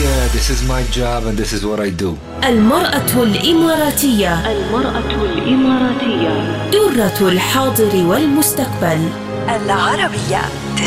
Yeah, this is my job and this is what I do. المرأة الإماراتية. درة الحاضر والمستقبل. العربية